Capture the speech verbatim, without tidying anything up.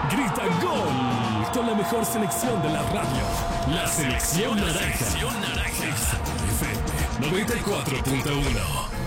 Grita gol con la mejor selección de la radio. La selección naranja. Selección naranja. F M noventa y cuatro punto uno.